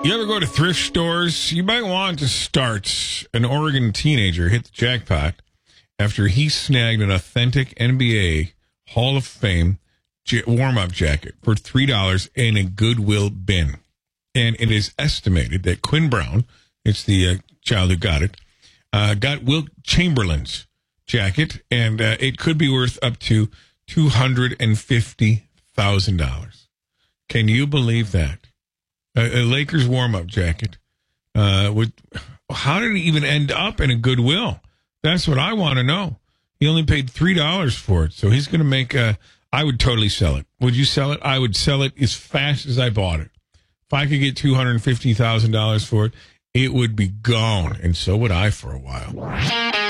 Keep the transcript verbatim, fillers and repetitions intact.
You ever go to thrift stores? You might want to start. An Oregon teenager hit the jackpot after he snagged an authentic N B A Hall of Fame j- warm-up jacket for three dollars in a Goodwill bin. And it is estimated that Quinn Brown, it's the uh, child who got it, uh, got Wilt Chamberlain's jacket, and uh, it could be worth up to two hundred fifty thousand dollars. Can you believe that? A, a Lakers warm-up jacket. Uh, would, how did it even end up in a Goodwill? That's what I want to know. He only paid three dollars for it, so he's going to make a... I would totally sell it. Would you sell it? I would sell it as fast as I bought it. If I could get two hundred fifty thousand dollars for it, it would be gone, and so would I for a while.